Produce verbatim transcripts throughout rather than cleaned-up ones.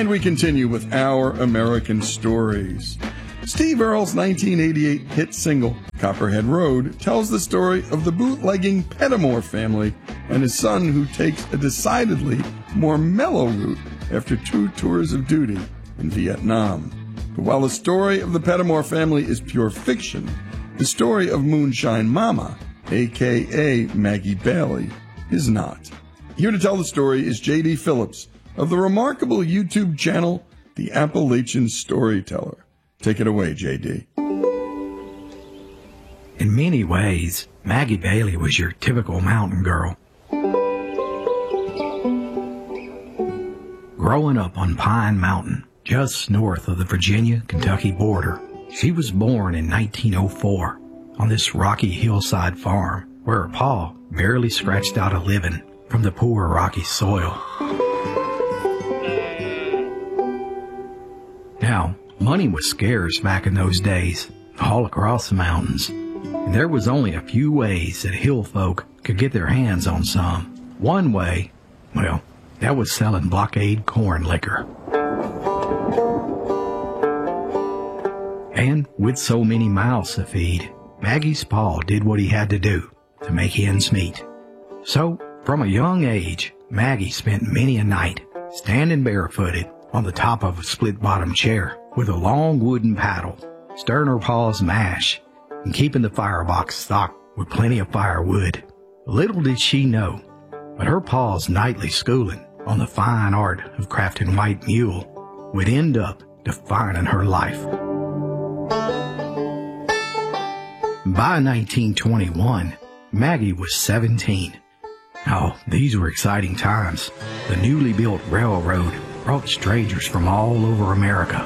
And we continue with Our American Stories. Steve Earle's nineteen eighty-eight hit single, Copperhead Road, tells the story of the bootlegging Pettimore family and his son who takes a decidedly more mellow route after two tours of duty in Vietnam. But while the story of the Pettimore family is pure fiction, the story of Moonshine Mama, a k a. Maggie Bailey, is not. Here to tell the story is J D. Phillips of the remarkable YouTube channel, The Appalachian Storyteller. Take it away, J D. In many ways, Maggie Bailey was your typical mountain girl. Growing up on Pine Mountain, just north of the Virginia-Kentucky border, she was born in nineteen oh four on this rocky hillside farm where her pa barely scratched out a living from the poor rocky soil. Now, money was scarce back in those days, all across the mountains, and there was only a few ways that hill folk could get their hands on some. One way, well, that was selling blockade corn liquor. And with so many mouths to feed, Maggie's pa did what he had to do to make ends meet. So, from a young age, Maggie spent many a night standing barefooted on the top of a split-bottom chair with a long wooden paddle, stirring her pa's mash and keeping the firebox stocked with plenty of firewood. Little did she know, but her pa's nightly schooling on the fine art of crafting white mule would end up defining her life. By nineteen twenty-one, Maggie was seventeen. Oh, these were exciting times. The newly built railroad brought strangers from all over America.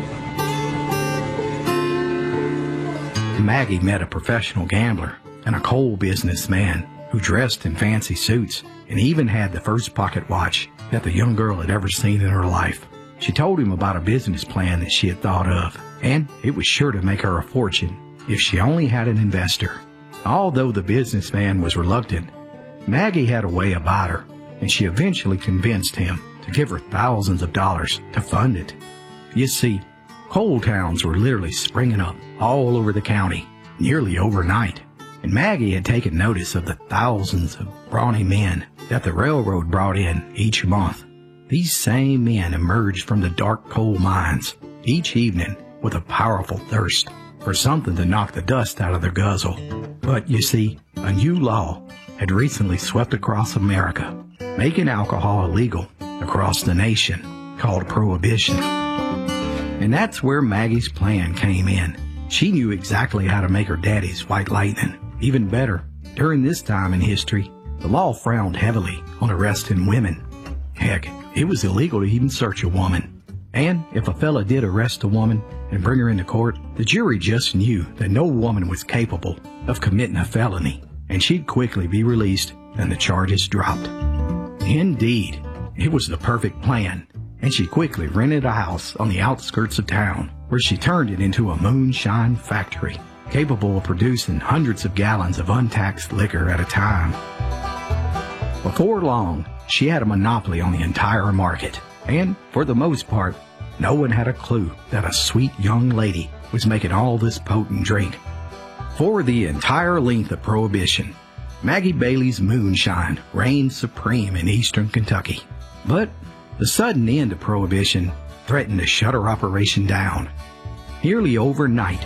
Maggie met a professional gambler and a coal businessman who dressed in fancy suits and even had the first pocket watch that the young girl had ever seen in her life. She told him about a business plan that she had thought of, and it was sure to make her a fortune if she only had an investor. Although the businessman was reluctant, Maggie had a way about her, and she eventually convinced him to give her thousands of dollars to fund it. You see, coal towns were literally springing up all over the county, nearly overnight, and Maggie had taken notice of the thousands of brawny men that the railroad brought in each month. These same men emerged from the dark coal mines each evening with a powerful thirst for something to knock the dust out of their guzzle. But you see, a new law had recently swept across America, making alcohol illegal across the nation, called Prohibition. And that's where Maggie's plan came in. She knew exactly how to make her daddy's white lightning. Even better, during this time in history, the law frowned heavily on arresting women. Heck, it was illegal to even search a woman. And if a fella did arrest a woman and bring her into court, the jury just knew that no woman was capable of committing a felony, and she'd quickly be released and the charges dropped. Indeed, it was the perfect plan, and she quickly rented a house on the outskirts of town, where she turned it into a moonshine factory, capable of producing hundreds of gallons of untaxed liquor at a time. Before long, she had a monopoly on the entire market, and for the most part, no one had a clue that a sweet young lady was making all this potent drink. For the entire length of Prohibition, Maggie Bailey's moonshine reigned supreme in eastern Kentucky. But the sudden end of Prohibition threatened to shut her operation down. Nearly overnight,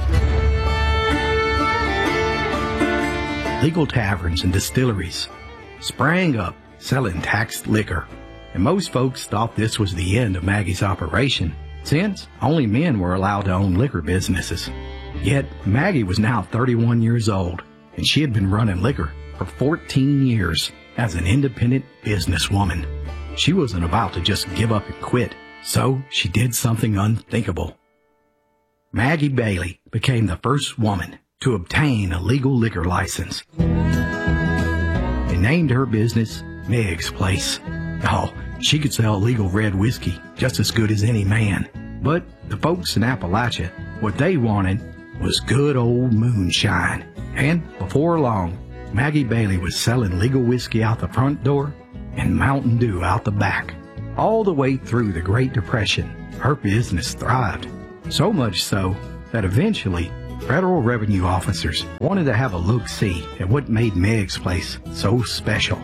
legal taverns and distilleries sprang up selling taxed liquor, and most folks thought this was the end of Maggie's operation, since only men were allowed to own liquor businesses. Yet Maggie was now thirty-one years old, and she had been running liquor for fourteen years as an independent businesswoman. She wasn't about to just give up and quit, so she did something unthinkable. Maggie Bailey became the first woman to obtain a legal liquor license and named her business Meg's Place. Oh, she could sell legal red whiskey just as good as any man. But the folks in Appalachia, what they wanted was good old moonshine. And before long, Maggie Bailey was selling legal whiskey out the front door and Mountain Dew out the back. All the way through the Great Depression, her business thrived. So much so that eventually federal revenue officers wanted to have a look-see at what made Meg's place so special.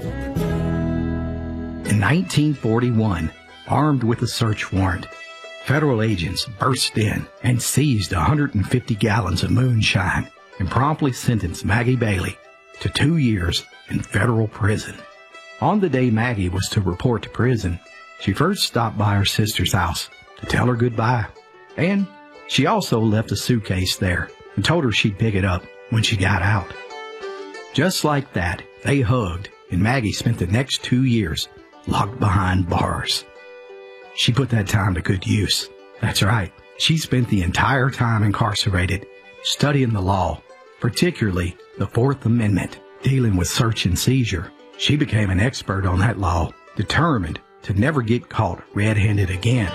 In nineteen forty-one, armed with a search warrant, federal agents burst in and seized one hundred fifty gallons of moonshine and promptly sentenced Maggie Bailey to two years in federal prison. On the day Maggie was to report to prison, she first stopped by her sister's house to tell her goodbye. And she also left a suitcase there and told her she'd pick it up when she got out. Just like that, they hugged, and Maggie spent the next two years locked behind bars. She put that time to good use. That's right, she spent the entire time incarcerated studying the law, particularly the Fourth Amendment, dealing with search and seizure. She became an expert on that law, determined to never get caught red-handed again.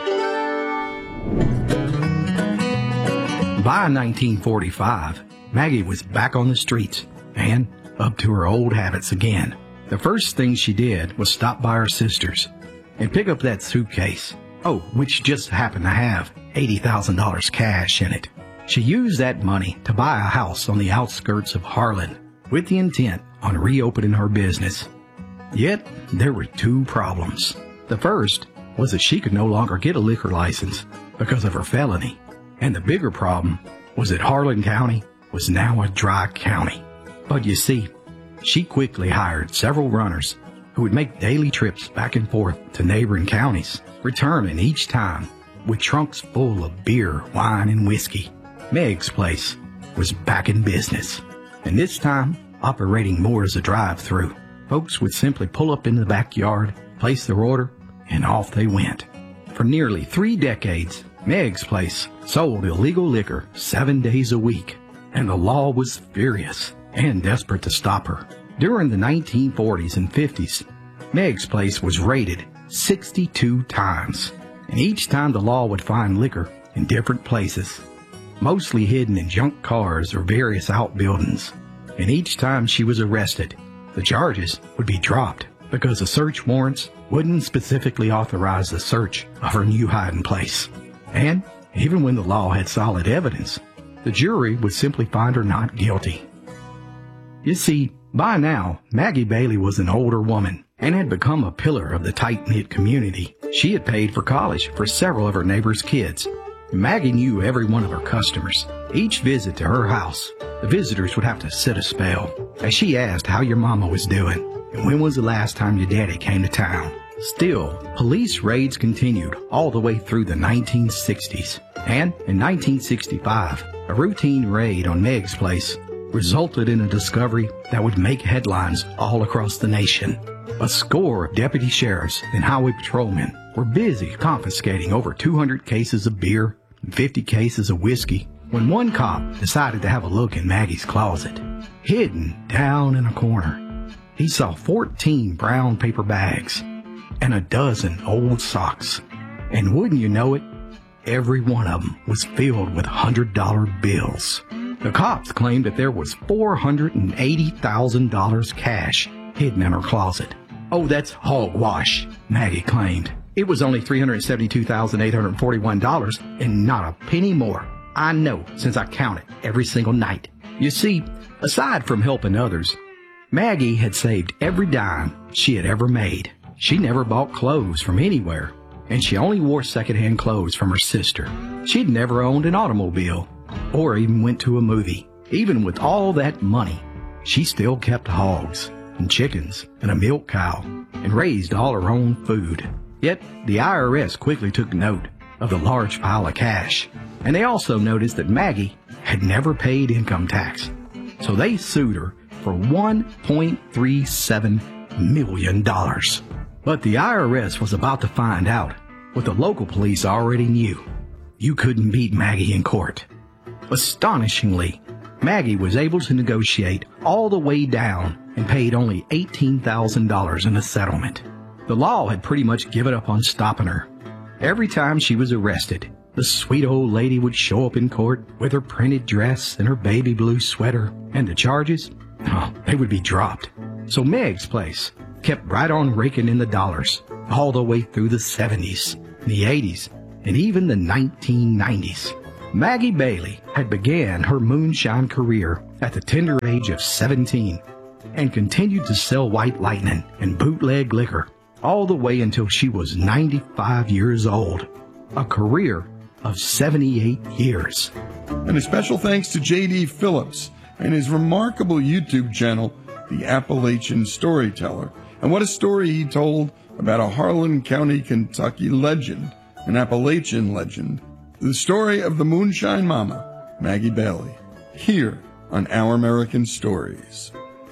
By nineteen forty-five, Maggie was back on the streets and up to her old habits again. The first thing she did was stop by her sister's and pick up that suitcase, oh, which just happened to have eighty thousand dollars cash in it. She used that money to buy a house on the outskirts of Harlan with the intent on reopening her business. Yet, there were two problems. The first was that she could no longer get a liquor license because of her felony. And the bigger problem was that Harlan County was now a dry county. But you see, she quickly hired several runners who would make daily trips back and forth to neighboring counties, returning each time with trunks full of beer, wine, and whiskey. Meg's place was back in business, and this time operating more as a drive-through. Folks would simply pull up in the backyard, place their order, and off they went. For nearly three decades, Meg's place sold illegal liquor seven days a week, and the law was furious and desperate to stop her. During the nineteen forties and fifties, Meg's place was raided sixty-two times, and each time the law would find liquor in different places, mostly hidden in junk cars or various outbuildings. And each time she was arrested, the charges would be dropped because the search warrants wouldn't specifically authorize the search of her new hiding place. And even when the law had solid evidence, the jury would simply find her not guilty. You see, by now, Maggie Bailey was an older woman and had become a pillar of the tight-knit community. She had paid for college for several of her neighbors' kids. Maggie knew every one of her customers. Each visit to her house, the visitors would have to sit a spell as she asked how your mama was doing and when was the last time your daddy came to town. Still, police raids continued all the way through the nineteen sixties. And in nineteen sixty-five, a routine raid on Meg's place resulted in a discovery that would make headlines all across the nation. A score of deputy sheriffs and highway patrolmen were busy confiscating over two hundred cases of beer and fifty cases of whiskey when one cop decided to have a look in Maggie's closet. Hidden down in a corner, he saw fourteen brown paper bags and a dozen old socks. And wouldn't you know it, every one of them was filled with one hundred dollar bills. The cops claimed that there was four hundred eighty thousand dollars cash hidden in her closet. Oh, that's hogwash, Maggie claimed. It was only three hundred seventy-two thousand eight hundred forty-one dollars and not a penny more. I know, since I count it every single night. You see, aside from helping others, Maggie had saved every dime she had ever made. She never bought clothes from anywhere, and she only wore secondhand clothes from her sister. She'd never owned an automobile or even went to a movie. Even with all that money, she still kept hogs and chickens and a milk cow and raised all her own food. Yet the I R S quickly took note of the large pile of cash, and they also noticed that Maggie had never paid income tax. So they sued her for one point three seven million dollars. But the I R S was about to find out what the local police already knew. You couldn't beat Maggie in court. Astonishingly, Maggie was able to negotiate all the way down and paid only eighteen thousand dollars in a settlement. The law had pretty much given up on stopping her. Every time she was arrested, the sweet old lady would show up in court with her printed dress and her baby blue sweater, and the charges, oh, they would be dropped. So Meg's place kept right on raking in the dollars, all the way through the seventies, the eighties, and even the nineteen nineties. Maggie Bailey had began her moonshine career at the tender age of seventeen and continued to sell White Lightning and bootleg liquor all the way until she was ninety-five years old. A career of seventy-eight years. And a special thanks to J D Phillips and his remarkable YouTube channel, The Appalachian Storyteller. And what a story he told about a Harlan County, Kentucky legend, an Appalachian legend, the story of the Moonshine Mama, Maggie Bailey, here on Our American Stories.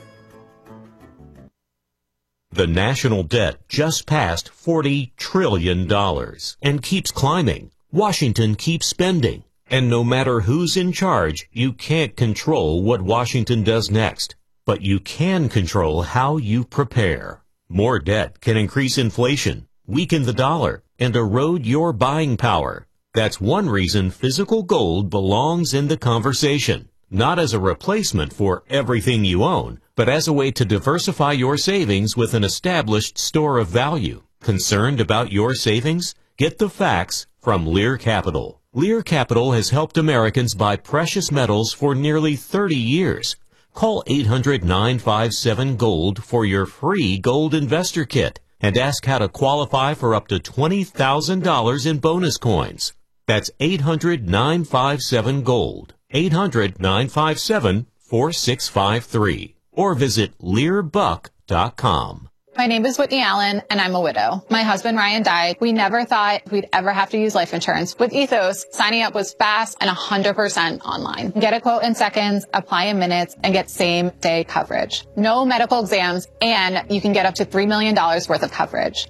The national debt just passed forty trillion dollars and keeps climbing. Washington keeps spending. And no matter who's in charge, you can't control what Washington does next. But you can control how you prepare. More debt can increase inflation, weaken the dollar, and erode your buying power. That's one reason physical gold belongs in the conversation. Not as a replacement for everything you own, but as a way to diversify your savings with an established store of value. Concerned about your savings? Get the facts from Lear Capital. Lear Capital has helped Americans buy precious metals for nearly thirty years. Call eight hundred, nine five seven, GOLD for your free gold investor kit and ask how to qualify for up to twenty thousand dollars in bonus coins. That's eight hundred, nine five seven, GOLD. eight hundred, nine five seven, four six five three. Or visit lear buck dot com. My name is Whitney Allen, and I'm a widow. My husband, Ryan, died. We never thought we'd ever have to use life insurance. With Ethos, signing up was fast and one hundred percent online. Get a quote in seconds, apply in minutes, and get same-day coverage. No medical exams, and you can get up to three million dollars worth of coverage.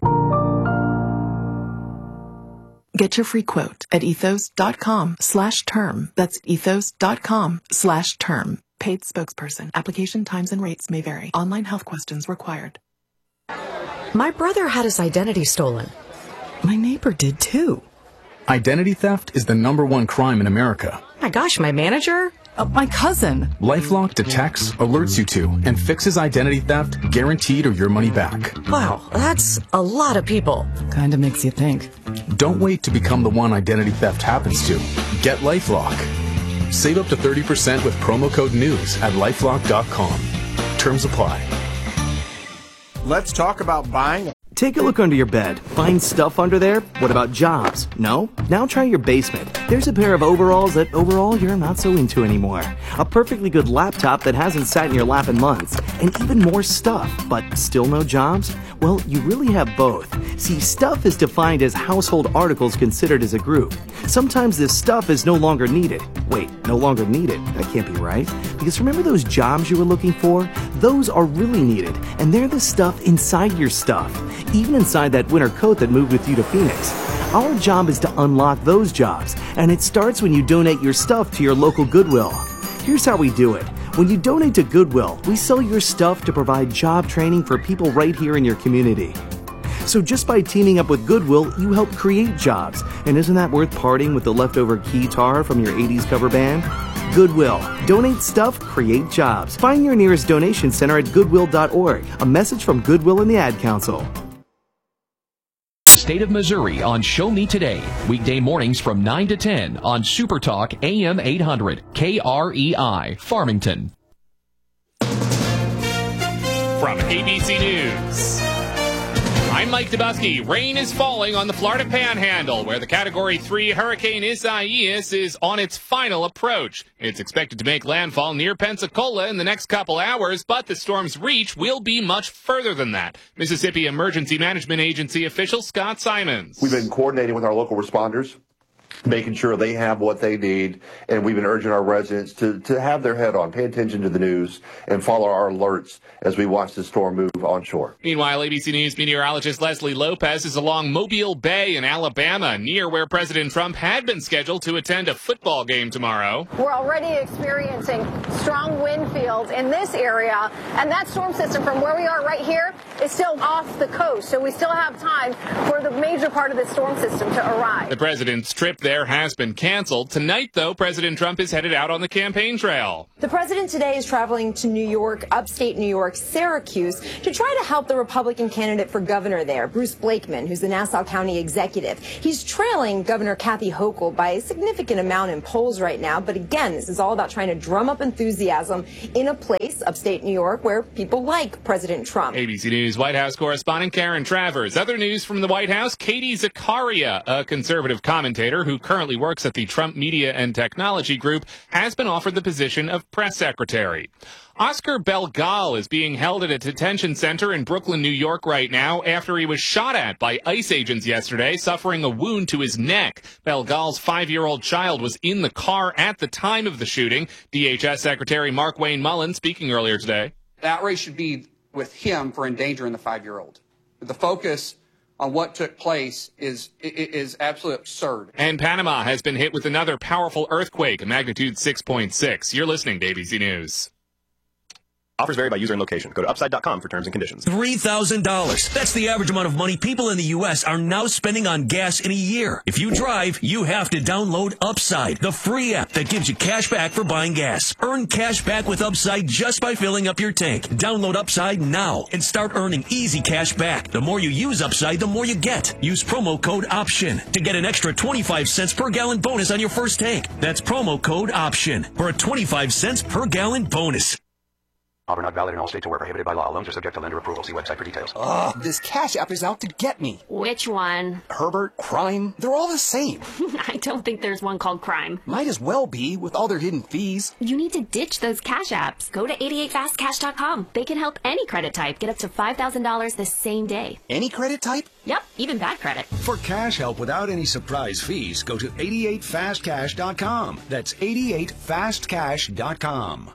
Get your free quote at ethos.com slash term. That's ethos.com slash term. Paid spokesperson. Application times and rates may vary. Online health questions required. My brother had his identity stolen. My neighbor did too. Identity theft is the number one crime in America. My gosh, my manager? Uh, my cousin. LifeLock detects, alerts you to, and fixes identity theft, guaranteed or your money back. Wow, that's a lot of people. Kinda makes you think. Don't wait to become the one identity theft happens to. Get LifeLock. Save up to thirty percent with promo code NEWS at lifelock dot com. Terms apply. Let's talk about buying. Take a look under your bed. Find stuff under there? What about jobs? No? Now try your basement. There's a pair of overalls that overall you're not so into anymore. A perfectly good laptop that hasn't sat in your lap in months. And even more stuff, but still no jobs? Well, you really have both. See, stuff is defined as household articles considered as a group. Sometimes this stuff is no longer needed. Wait, no longer needed? That can't be right. Because remember those jobs you were looking for? Those are really needed, and they're the stuff inside your stuff. Even inside that winter coat that moved with you to Phoenix. Our job is to unlock those jobs, and it starts when you donate your stuff to your local Goodwill. Here's how we do it. When you donate to Goodwill, we sell your stuff to provide job training for people right here in your community. So just by teaming up with Goodwill, you help create jobs. And isn't that worth parting with the leftover keytar from your eighties cover band? Goodwill. Donate stuff, create jobs. Find your nearest donation center at goodwill dot org. A message from Goodwill and the Ad Council. State of Missouri on Show Me Today. Weekday mornings from nine to ten on Super Talk A M eight hundred K R E I, Farmington. From A B C News, I'm Mike Dubusky. Rain is falling on the Florida Panhandle, where the Category three Hurricane Isaias is on its final approach. It's expected to make landfall near Pensacola in the next couple hours, but the storm's reach will be much further than that. Mississippi Emergency Management Agency official Scott Simons. We've been coordinating with our local responders, making sure they have what they need, and we've been urging our residents to, to have their head on, pay attention to the news, and follow our alerts as we watch the storm move onshore. Meanwhile, A B C News meteorologist Leslie Lopez is along Mobile Bay in Alabama, near where President Trump had been scheduled to attend a football game tomorrow. We're already experiencing strong wind fields in this area, and that storm system from where we are right here is still off the coast, so we still have time for the major part of the storm system to arrive. The president's trip there there has been canceled. Tonight, though, President Trump is headed out on the campaign trail. The president today is traveling to New York, upstate New York, Syracuse, to try to help the Republican candidate for governor there, Bruce Blakeman, who's the Nassau County executive. He's trailing Governor Kathy Hochul by a significant amount in polls right now. But again, this is all about trying to drum up enthusiasm in a place, upstate New York, where people like President Trump. A B C News White House correspondent Karen Travers. Other news from the White House, Katie Zakaria, a conservative commentator who currently works at the Trump Media and Technology Group, has been offered the position of press secretary. Oscar Belgal is being held at a detention center in Brooklyn, New York right now after he was shot at by ICE agents yesterday, suffering a wound to his neck. Belgal's five-year-old child was in the car at the time of the shooting. D H S Secretary Mark Wayne Mullen speaking earlier today. The outrage should be with him for endangering the five-year-old. The focus on what took place is is absolutely absurd. And Panama has been hit with another powerful earthquake, a magnitude six point six. You're listening to A B C News. Offers vary by user and location. Go to upside dot com for terms and conditions. three thousand dollars. That's the average amount of money people in the U S are now spending on gas in a year. If you drive, you have to download Upside, the free app that gives you cash back for buying gas. Earn cash back with Upside just by filling up your tank. Download Upside now and start earning easy cash back. The more you use Upside, the more you get. Use promo code OPTION to get an extra twenty-five cents per gallon bonus on your first tank. That's promo code OPTION for a twenty-five cents per gallon bonus. Offer not valid in all states or where prohibited by law. Loans are subject to lender approval. See website for details. Ugh, this Cash App is out to get me. Which one? Herbert, Crime, they're all the same. I don't think there's one called Crime. Might as well be, with all their hidden fees. You need to ditch those Cash Apps. Go to eighty-eight fast cash dot com. They can help any credit type get up to five thousand dollars the same day. Any credit type? Yep, even bad credit. For cash help without any surprise fees, go to eighty-eight fast cash dot com. That's eighty-eight fast cash dot com.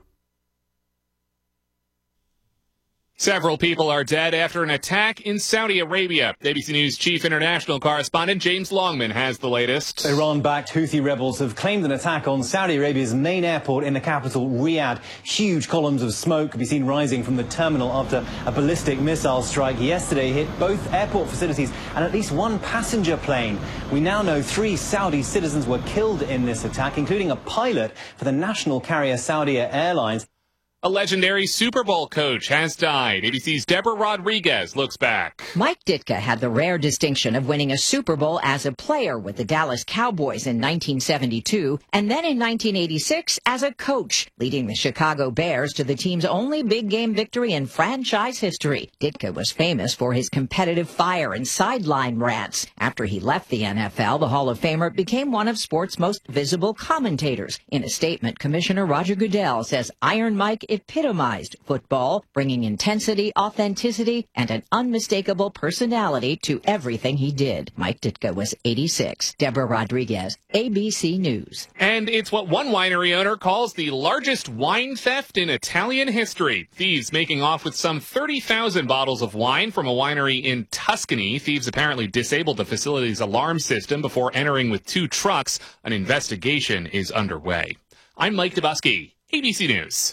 Several people are dead after an attack in Saudi Arabia. A B C News chief international correspondent James Longman has the latest. Iran-backed Houthi rebels have claimed an attack on Saudi Arabia's main airport in the capital, Riyadh. Huge columns of smoke could be seen rising from the terminal after a ballistic missile strike yesterday hit both airport facilities and at least one passenger plane. We now know three Saudi citizens were killed in this attack, including a pilot for the national carrier Saudia Airlines. A legendary Super Bowl coach has died. A B C's Deborah Rodriguez looks back. Mike Ditka had the rare distinction of winning a Super Bowl as a player with the Dallas Cowboys in nineteen seventy-two, and then in nineteen eighty-six as a coach, leading the Chicago Bears to the team's only big game victory in franchise history. Ditka was famous for his competitive fire and sideline rants. After he left the N F L, the Hall of Famer became one of sports' most visible commentators. In a statement, Commissioner Roger Goodell says Iron Mike epitomized football, bringing intensity, authenticity, and an unmistakable personality to everything he did. Mike Ditka was eighty-six. Deborah Rodriguez, A B C News. And it's what one winery owner calls the largest wine theft in Italian history. Thieves making off with some thirty thousand bottles of wine from a winery in Tuscany. Thieves apparently disabled the facility's alarm system before entering with two trucks. An investigation is underway. I'm Mike Dubusky, A B C News.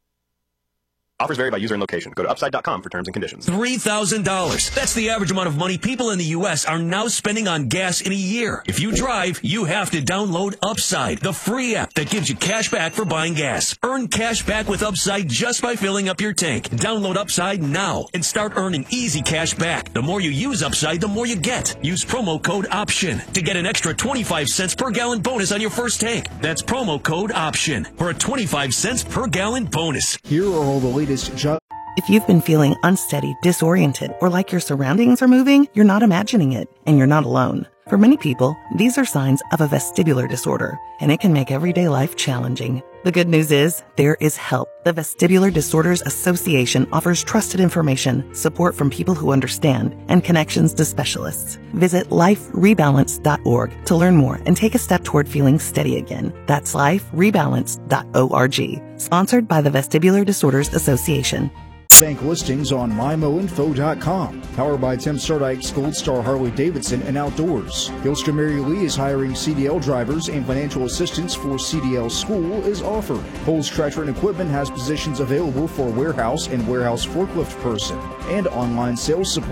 Offers vary by user and location. Go to upside dot com for terms and conditions. three thousand dollars. That's the average amount of money people in the U S are now spending on gas in a year. If you drive, you have to download Upside, the free app that gives you cash back for buying gas. Earn cash back with Upside just by filling up your tank. Download Upside now and start earning easy cash back. The more you use Upside, the more you get. Use promo code OPTION to get an extra twenty-five cents per gallon bonus on your first tank. That's promo code OPTION for a twenty-five cents per gallon bonus. Here are all the latest jobs. If you've been feeling unsteady, disoriented, or like your surroundings are moving, you're not imagining it, and you're not alone. For many people, these are signs of a vestibular disorder, and it can make everyday life challenging. The good news is, there is help. The Vestibular Disorders Association offers trusted information, support from people who understand, and connections to specialists. Visit life rebalance dot org to learn more and take a step toward feeling steady again. That's life rebalance dot org. Sponsored by the Vestibular Disorders Association. Bank listings on my mo info dot com. Powered by Tim Stardike's Gold Star Harley Davidson and Outdoors. Gilster Mary Lee is hiring C D L drivers, and financial assistance for C D L school is offered. Coles Tractor and Equipment has positions available for warehouse and warehouse forklift person and online sales support.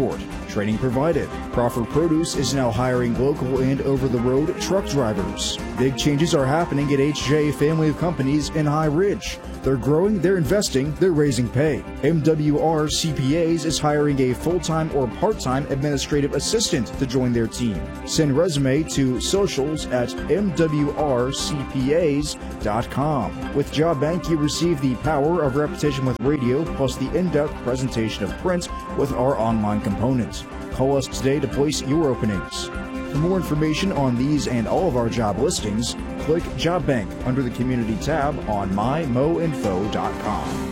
Training provided. Crawford Produce is now hiring local and over-the-road truck drivers. Big changes are happening at H J Family of Companies in High Ridge. They're growing, they're investing, they're raising pay. M W R C P As is hiring a full-time or part-time administrative assistant to join their team. Send resume to socials at M W R C P As dot com. With JobBank, you receive the power of repetition with radio plus the in-depth presentation of print with our online components. Call us today to place your openings. For more information on these and all of our job listings, click JobBank under the Community tab on my mo info dot com.